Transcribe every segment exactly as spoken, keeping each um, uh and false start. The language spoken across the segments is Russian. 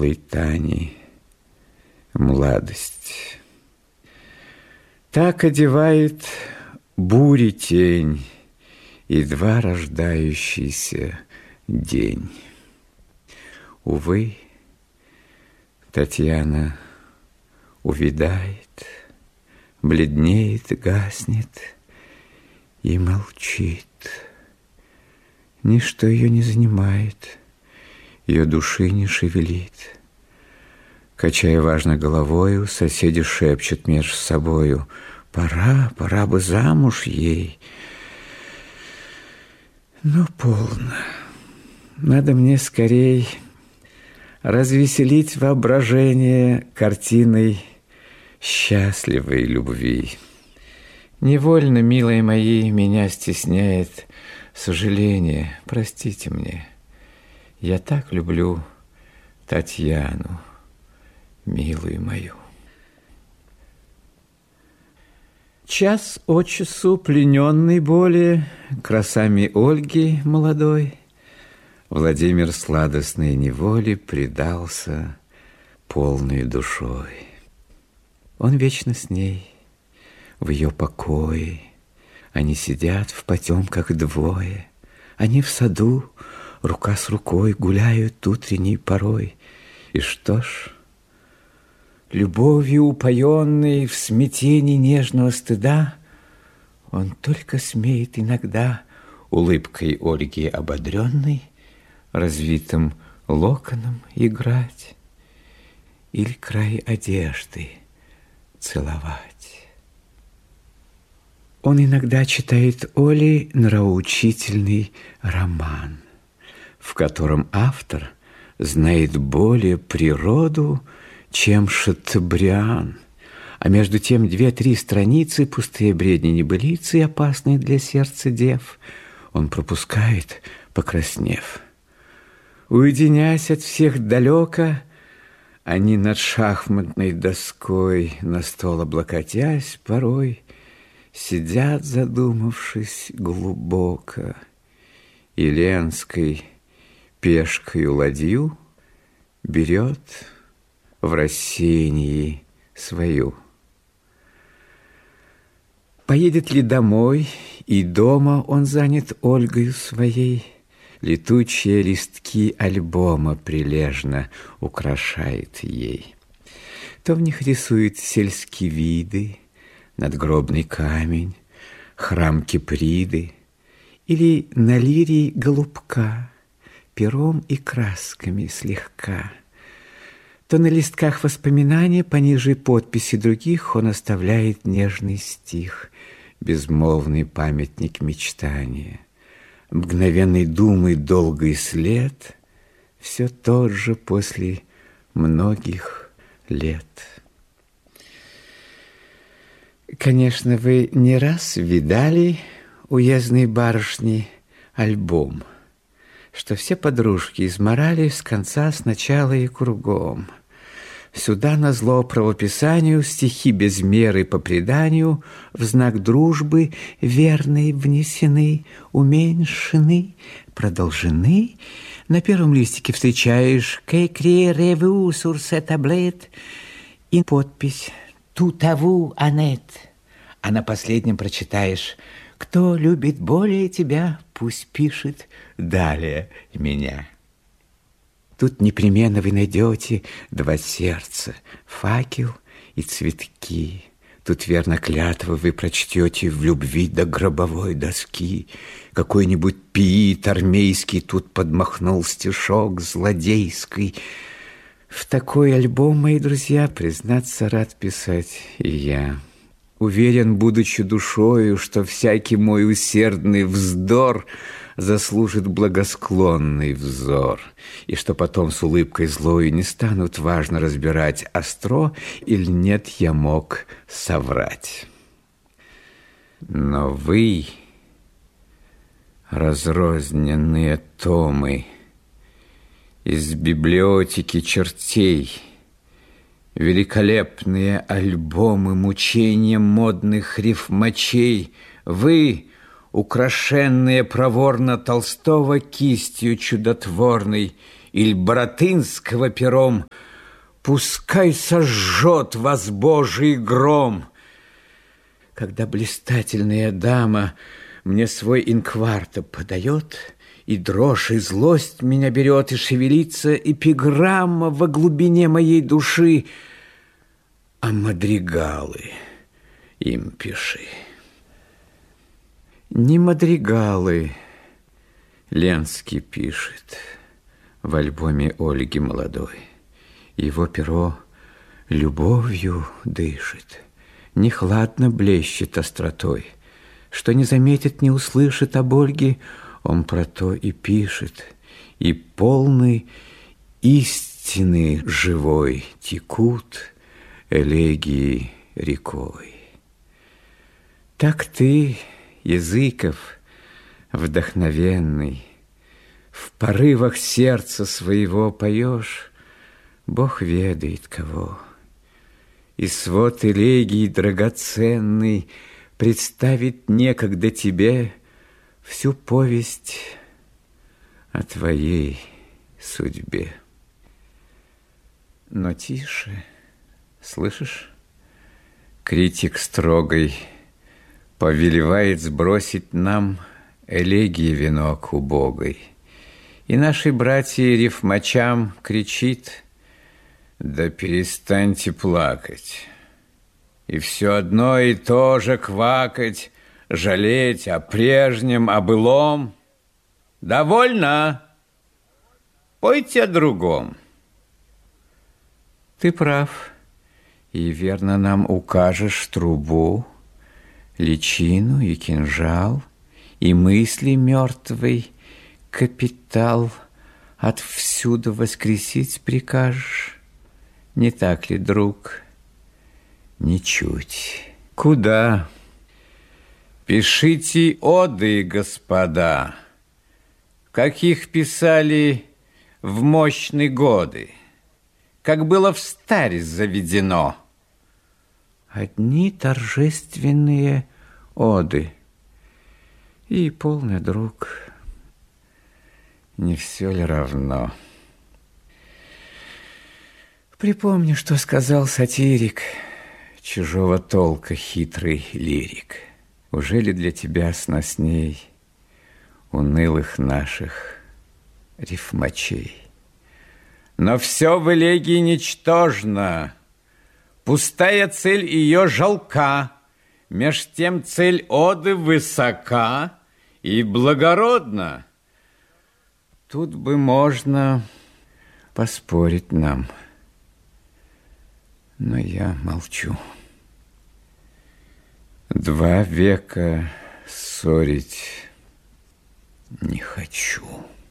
светлой Тани младость. Так одевает бури тень едва рождающийся день. Увы, Татьяна увядает, бледнеет, гаснет и молчит. Ничто ее не занимает, ее души не шевелит. Качая важно головою, соседи шепчут меж собою: пора, пора бы замуж ей. Но полно, надо мне скорей развеселить воображение картиной счастливой любви. Невольно, милые мои, меня стесняет сожаление. Простите мне, я так люблю Татьяну, милую мою. Час от часу, плененный более красами Ольги молодой, Владимир сладостной неволе предался полной душой. Он вечно с ней, в ее покое. Они сидят в потемках двое. Они в саду, рука с рукой, гуляют утренней порой. И что ж, любовью упоенный в смятении нежного стыда, он только смеет иногда улыбкой Ольги ободренной развитым локоном играть или край одежды целовать. Он иногда читает Оле нравоучительный роман, в котором автор знает более природу, чем Шатобриан, а между тем две-три страницы, пустые бредни небылицы, опасные для сердца дев, он пропускает, покраснев. Уединясь от всех далеко, они над шахматной доской, на стол облокотясь порой, сидят, задумавшись глубоко, и Ленской пешкою ладью берет в рассеянии свою. Поедет ли домой, и дома он занят Ольгою своей, летучие листки альбома прилежно украшает ей. То в них рисует сельские виды, надгробный камень, храм Киприды, или на лирии голубка, пером и красками слегка. То на листках воспоминания пониже подписи других он оставляет нежный стих, безмолвный памятник мечтания. Мгновенной думы долгий след, все тот же после многих лет. Конечно, вы не раз видали уездной барышни альбом, что все подружки изморали с конца, с начала и кругом. Сюда назло правописанию стихи без меры по преданию в знак дружбы верной внесены, уменьшены, продолжены. На первом листике встречаешь «Qu'écrire-vous sur cette tablette» и подпись «Tout à vous, Annette». А на последнем прочитаешь «Кто любит более тебя, пусть пишет далее меня». Тут непременно вы найдете два сердца, факел и цветки. Тут верно клятвы вы прочтете в любви до гробовой доски. Какой-нибудь пиит армейский тут подмахнул стишок злодейский. В такой альбом, мои друзья, признаться, рад писать и я. Уверен, будучи душою, что всякий мой усердный вздор заслужит благосклонный взор, и что потом с улыбкой злою не станут важно разбирать, остро или нет я мог соврать. Но вы, разрозненные томы из библиотеки чертей, великолепные альбомы мучением модных рифмачей, вы, украшенные проворно Толстого кистью чудотворной иль Баратынского пером, пускай сожжет вас Божий гром. Когда блистательная дама мне свой инкварто подает, и дрожь, и злость меня берет, и шевелится эпиграмма во глубине моей души, а мадригалы им пиши. Не мадригалы Ленский пишет в альбоме Ольги молодой. Его перо любовью дышит, не хладно блещет остротой. Что не заметит, не услышит об Ольге, он про то и пишет, и полны истины живой текут элегии рекой. Так ты, Языков, вдохновенный, в порывах сердца своего поешь, Бог ведает кого. И свод элегий драгоценный представит некогда тебе всю повесть о твоей судьбе. Но тише, слышишь? Критик строгой повелевает сбросить нам элегии венок убогой. И нашей братья-рифмачам кричит: да перестаньте плакать, и все одно и то же квакать, жалеть о прежнем, о былом. Довольно, пойте о другом. Ты прав, и верно нам укажешь трубу, личину и кинжал, и мысли мертвый капитал отвсюду воскресить прикажешь. Не так ли, друг? Ничуть. Куда? Пишите оды, господа, каких писали в мощные годы, как было встарь заведено. Одни торжественные оды. И полный друг, не все ли равно? Припомни, что сказал сатирик, чужого толка хитрый лирик. Ужели для тебя сносней унылых наших рифмачей? Но все в элегии ничтожно, пустая цель ее жалка, меж тем цель оды высока и благородна. Тут бы можно поспорить нам, но я молчу. Два века ссорить не хочу.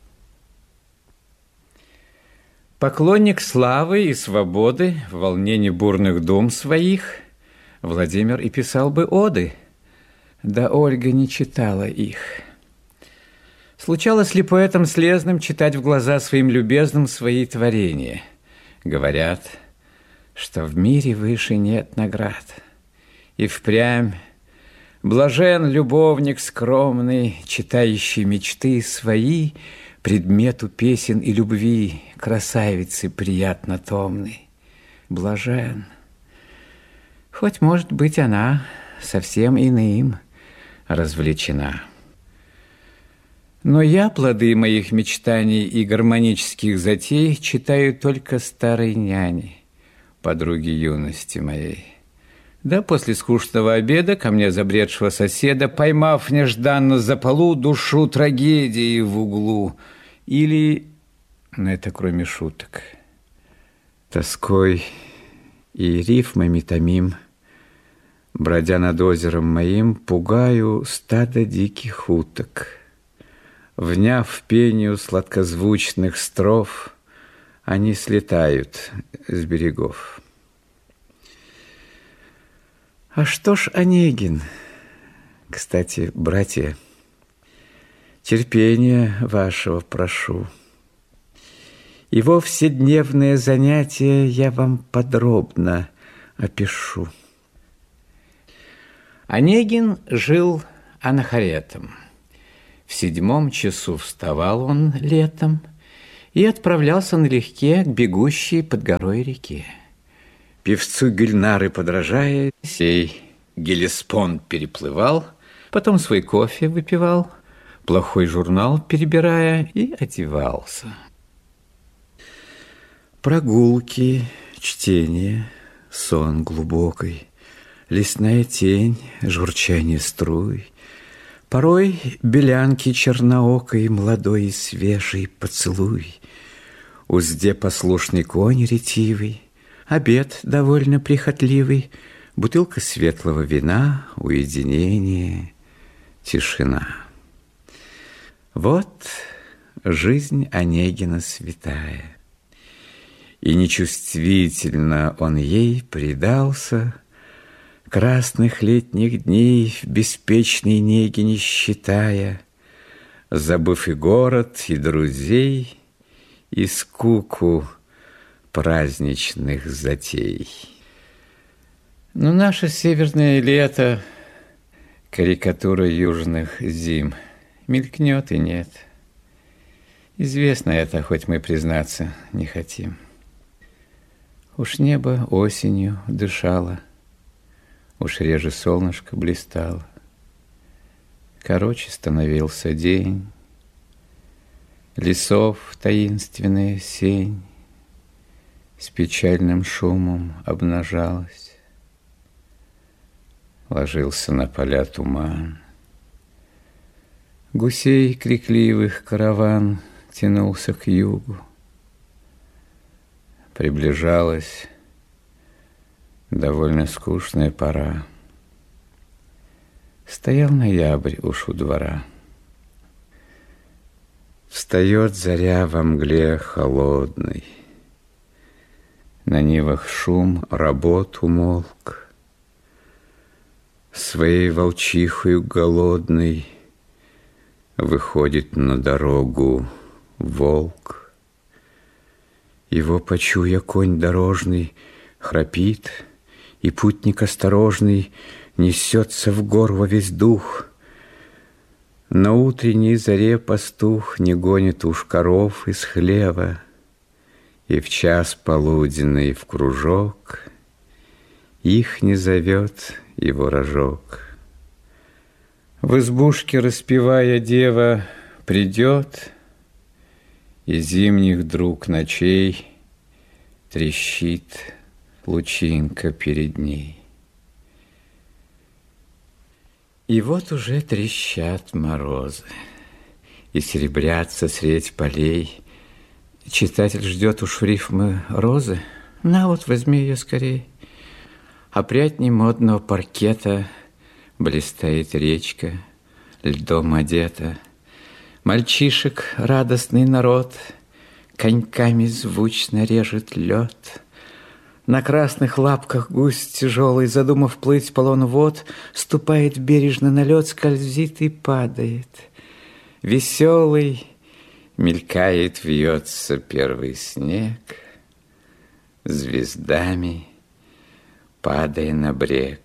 Поклонник славы и свободы, в волнении бурных дум своих, Владимир и писал бы оды, да Ольга не читала их. Случалось ли поэтам слезным читать в глаза своим любезным свои творения? Говорят, что в мире выше нет наград. И впрямь блажен любовник скромный, читающий мечты свои предмету песен и любви, красавицы приятно томной. Блажен. Хоть, может быть, она совсем иным развлечена. Но я плоды моих мечтаний и гармонических затей читаю только старой няне, подруги юности моей. Да после скучного обеда ко мне забредшего соседа, поймав нежданно за полу душу трагедии в углу. Или, но это кроме шуток, тоской и рифмами томим, бродя над озером моим, пугаю стадо диких уток. Вняв пению сладкозвучных строф, они слетают с берегов. А что ж Онегин? Кстати, братья, терпения вашего прошу. Его вседневные занятия я вам подробно опишу. Онегин жил анахоретом. В седьмом часу вставал он летом и отправлялся налегке к бегущей под горой реке. Певцу Гюльнары подражая, сей Геллеспонд переплывал, потом свой кофе выпивал, плохой журнал перебирая, и одевался. Прогулки, чтение, сон глубокий, лесная тень, журчание струй, порой белянки черноокой, молодой и свежий поцелуй, узде послушный конь ретивый, обед довольно прихотливый, бутылка светлого вина, уединение, тишина. Вот жизнь Онегина святая, и нечувствительно он ей предался, красных летних дней в беспечной неге не считая, забыв и город, и друзей, и скуку праздничных затей. Но наше северное лето, карикатура южных зим, мелькнет и нет. Известно это, хоть мы признаться не хотим. Уж небо осенью дышало, уж реже солнышко блистало. Короче становился день, лесов таинственная сень с печальным шумом обнажалась. Ложился на поля туман, гусей крикливых караван тянулся к югу. Приближалась довольно скучная пора. Стоял ноябрь уж у двора. Встает заря во мгле холодной, на нивах шум работ умолк. Своей волчихою голодной выходит на дорогу волк. Его, почуя, конь дорожный храпит, и путник осторожный несется в гор во весь дух. На утренней заре пастух не гонит уж коров из хлева, и в час полуденный в кружок их не зовет его рожок. В избушке, распевая, дева придет, и зимних друг ночей трещит лучинка перед ней. И вот уже трещат морозы, и серебрятся средь полей. Читатель ждет уж рифмы розы. На вот, возьми ее скорей. Опрятней модного паркета блистает речка, льдом одета. Мальчишек радостный народ коньками звучно режет лед. На красных лапках гусь тяжелый, задумав плыть по лону вод, ступает бережно на лед, скользит и падает. Веселый мелькает, вьется первый снег, звездами падая на брег.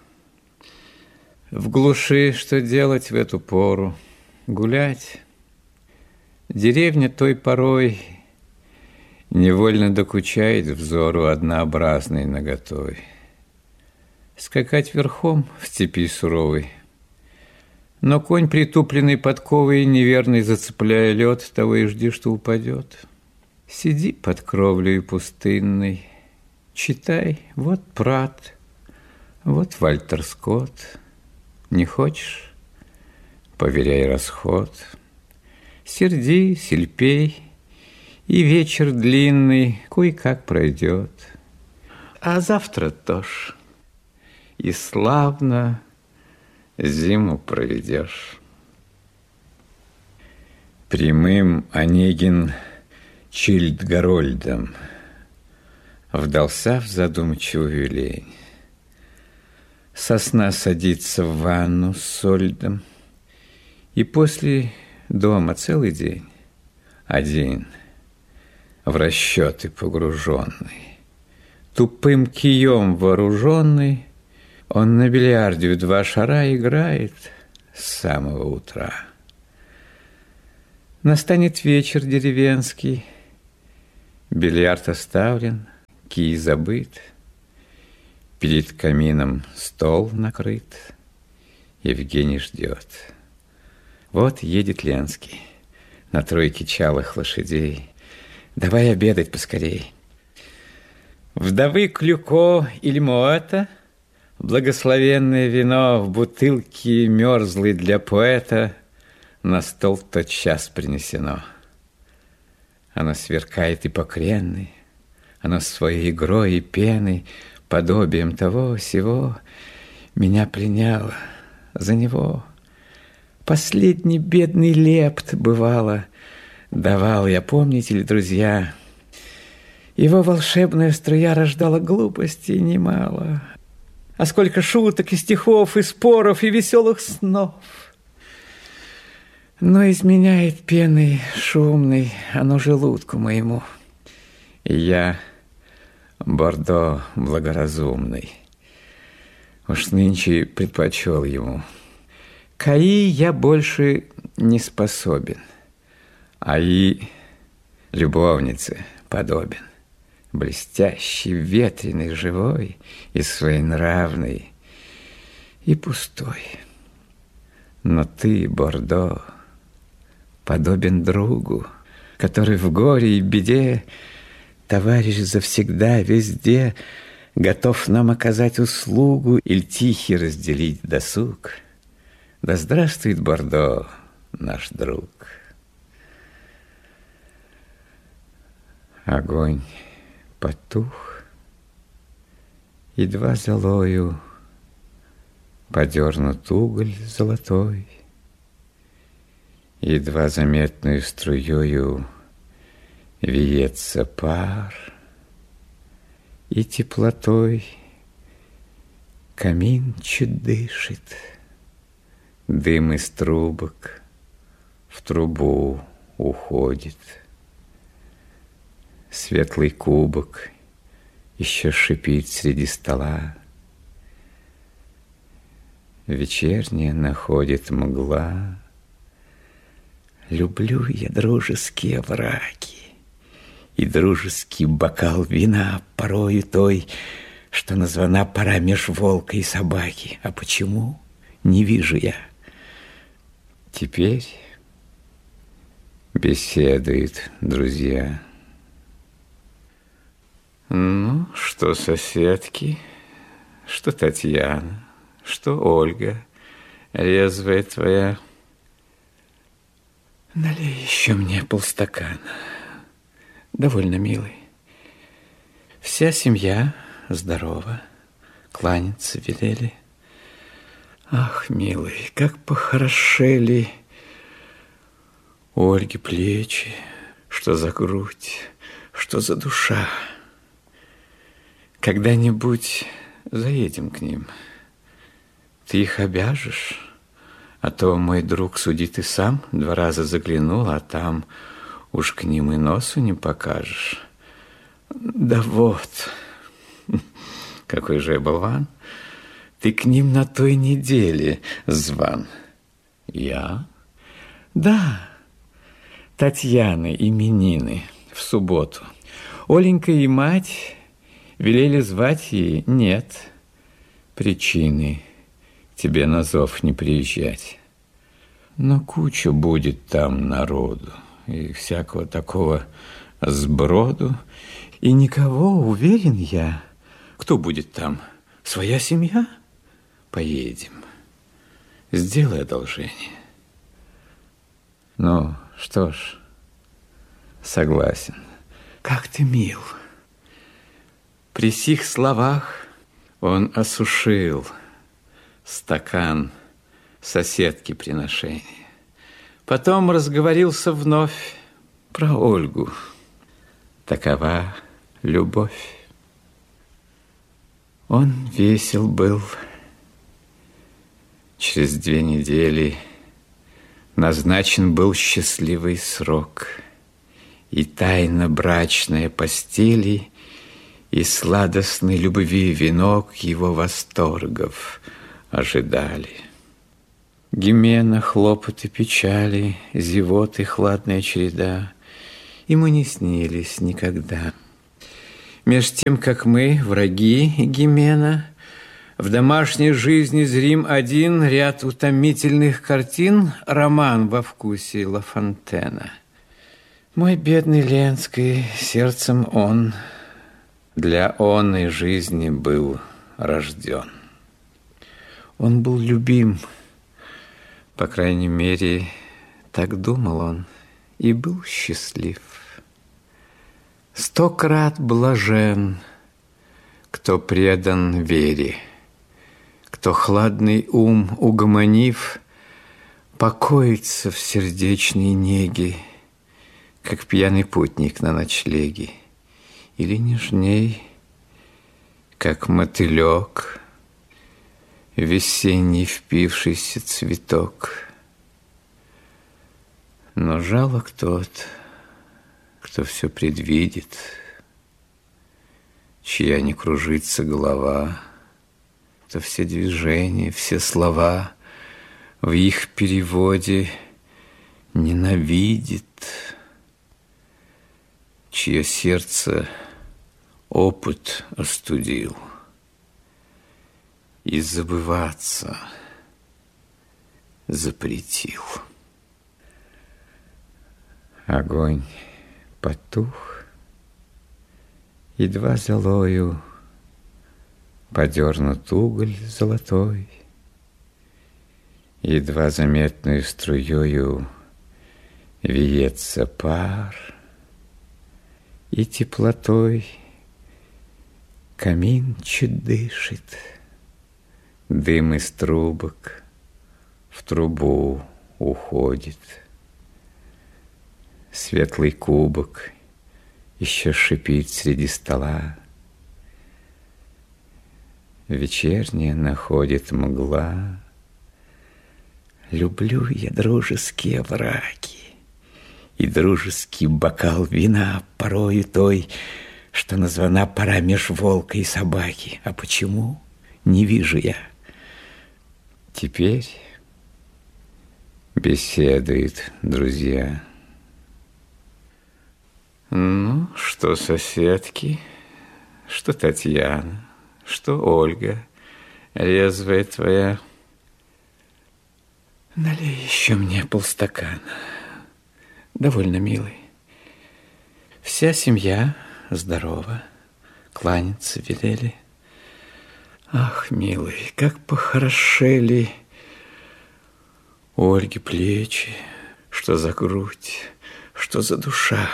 В глуши что делать в эту пору? Гулять. Деревня той порой невольно докучает взору однообразной наготой. Скакать верхом в степи суровой, но конь, притупленный подковой, неверный зацепляя лед, того и жди, что упадет. Сиди под кровлей пустынной, читай, вот Прат, вот Вальтер Скотт. Не хочешь? Поверяй расход. Серди, сельпей, и вечер длинный кое-как пройдет. А завтра тоже и славно зиму проведешь. Прямым Онегин Чильд-Гарольдом вдался в задумчивую лень. Сосна садится в ванну с сольдом, и после дома целый день один, в расчеты погруженный, тупым кием вооруженный, он на бильярде в два шара играет с самого утра. Настанет вечер деревенский, бильярд оставлен, кий забыт, перед камином стол накрыт, Евгений ждет. Вот едет Ленский на тройке чалых лошадей. Давай обедать поскорей. Вдовы Клюко или Моэта, благословенное вино в бутылке мерзлой для поэта на стол тотчас принесено. Оно сверкает и покренной, оно своей игрой и пеной, подобием того сего, меня пленяло за него. Последний бедный лепт, бывало, давал я, помните ли, друзья, его волшебная струя рождала глупостей немало. А сколько шуток и стихов, и споров, и веселых снов. Но изменяет пеной шумной оно желудку моему. И я, Бордо благоразумный, уж нынче предпочел ему. Каи я больше не способен, а и любовнице подобен. Блестящий, ветреный, живой и своенравный, и пустой. Но ты, Бордо, подобен другу, который в горе и беде, товарищ завсегда, везде, готов нам оказать услугу или тихий разделить досуг. Да здравствует, Бордо, наш друг. Огонь потух, едва золою подернут уголь золотой, едва заметную струёю виется пар, и теплотой камин чуть дышит, дым из трубок в трубу уходит. Светлый кубок еще шипит среди стола. Вечерняя находит мгла. Люблю я дружеские овраги и дружеский бокал вина, порою той, что названа пора меж волка и собаки. А почему? Не вижу я. Теперь беседуют друзья. Ну, что соседки, что Татьяна, что Ольга, резвая твоя. Налей еще мне полстакана. Довольно, милый. Вся семья здорова, кланяться велели. Ах, милый, как похорошели у Ольги плечи, что за грудь, что за душа. Когда-нибудь заедем к ним. Ты их обяжешь, а то мой друг судит и сам два раза заглянул, а там уж к ним и носу не покажешь. Да вот, какой же я болван. Ты к ним на той неделе зван. Я? Да, Татьяны именины в субботу. Оленька и мать велели звать ей, нет причины тебе на зов не приезжать. Но куча будет там народу и всякого такого сброду. И никого, уверен я, кто будет там? Своя семья? Поедем. Сделай одолжение. Ну, что ж, согласен. Как ты мил. При сих словах он осушил стакан соседки приношения. Потом разговорился вновь про Ольгу. Такова любовь. Он весел был. Через две недели назначен был счастливый срок, и тайна брачная постели, и сладостной любви венок его восторгов ожидали. Гимена, хлопоты, печали, зевоты, хладная череда, и мы не снились никогда. Меж тем, как мы, враги Гимена, в домашней жизни зрим один ряд утомительных картин, роман во вкусе Ла Фонтена. Мой бедный Ленский, сердцем он для оной жизни был рожден. Он был любим, по крайней мере, так думал он, и был счастлив. Сто крат блажен, кто предан вере, кто хладный ум угомонив, покоится в сердечной неге, как пьяный путник на ночлеге, или нежней, как мотылек, весенний впившийся цветок. Но жалок тот, кто все предвидит, чья не кружится голова, кто все движения, все слова в их переводе ненавидит, чье сердце опыт остудил, и забываться запретил. Огонь потух, едва золою подернут уголь золотой, едва заметную струёю виется пар, и теплотой камин чуть дышит, дым из трубок в трубу уходит. Светлый кубок еще шипит среди стола. Вечерняя находит мгла. Люблю я дружеские овраги и дружеский бокал вина, порою той, что названа пора меж волка и собаки. А почему? Не вижу я. Теперь беседуют друзья. Ну, что соседки, что Татьяна, что Ольга, резвая твоя. Налей еще мне полстакана. Довольно, милый. Вся семья здорова, кланяться велели. Ах, милый, как похорошели у Ольги плечи, что за грудь, что за душа.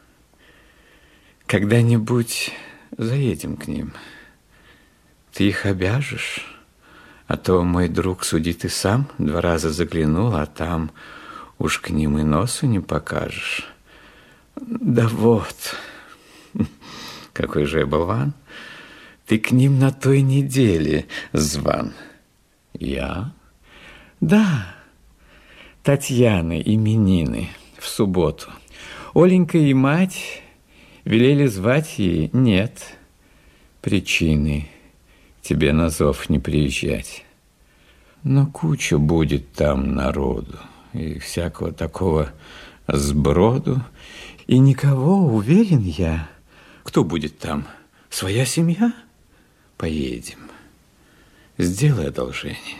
Когда-нибудь заедем к ним. Ты их обяжешь, а то мой друг судит и сам два раза заглянул, а там уж к ним и носу не покажешь. Да вот, какой же я болван. Ты к ним на той неделе зван. Я? Да, Татьяны именины в субботу. Оленька и мать велели звать ей, нет причины тебе на зов не приезжать. Но куча будет там народу и всякого такого сброду, и никого, уверен я, кто будет там? Своя семья? Поедем. Сделай одолжение.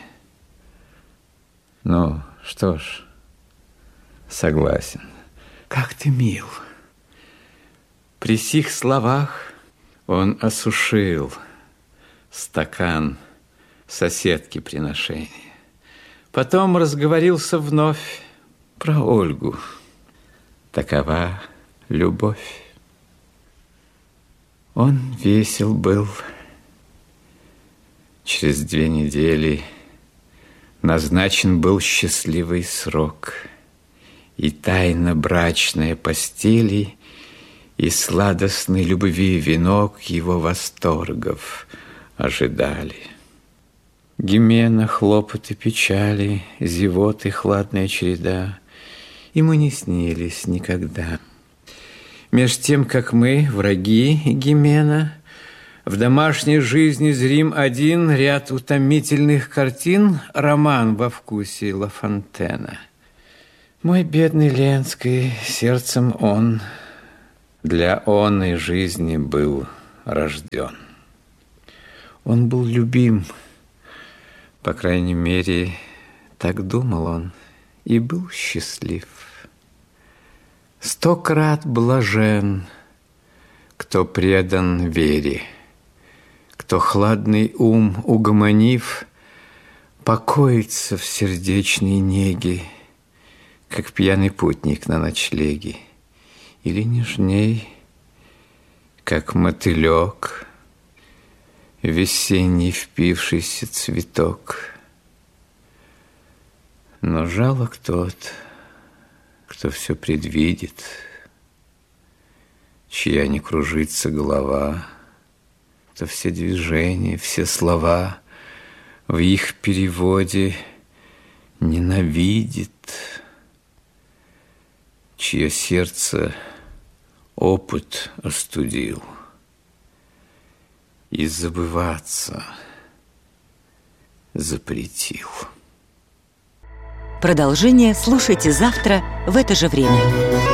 Ну, что ж, согласен. Как ты мил. При сих словах он осушил стакан соседки приношения. Потом разговорился вновь про Ольгу. Такова любовь. Он весел был. Через две недели назначен был счастливый срок, и тайна брачная постели, и сладостной любви венок его восторгов ожидали. Гимена, хлопоты, печали, зевоты, хладная череда, и мы не снились никогда. Меж тем, как мы, враги Гимена, В домашней жизни зрим один ряд утомительных картин, роман во вкусе Ла Фонтена. Мой бедный Ленский, сердцем он для оной жизни был рожден. Он был любим, по крайней мере, так думал он, и был счастлив. Сто крат блажен, кто предан вере, кто хладный ум угомонив, покоится в сердечной неге, как пьяный путник на ночлеге, или нежней, как мотылек, весенний впившийся цветок. Но жалок тот, кто все предвидит, чья не кружится голова, кто все движения, все слова в их переводе ненавидит, чье сердце опыт остудил, и забываться запретил. Продолжение слушайте завтра в это же время.